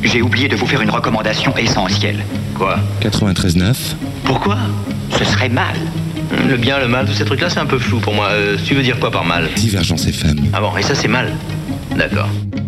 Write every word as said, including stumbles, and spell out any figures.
J'ai oublié de vous faire une recommandation essentielle. Quoi? quatre-vingt-treize neuf. Pourquoi? Ce serait mal. Le bien, le mal, tous ces trucs-là, c'est un peu flou pour moi. Euh, tu veux dire quoi par mal? Divergence F M. Ah bon, et ça, c'est mal? D'accord.